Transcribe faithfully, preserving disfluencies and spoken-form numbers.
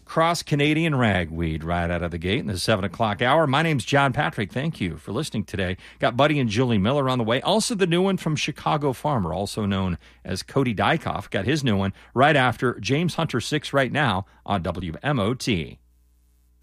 Cross Canadian Ragweed right out of the gate in the seven o'clock hour. My name's John Patrick. Thank you for listening today. Got Buddy and Julie Miller on the way. Also the new one from Chicago Farmer, also known as Cody Dykoff. Got his new one right after James Hunter six right now on W M O T.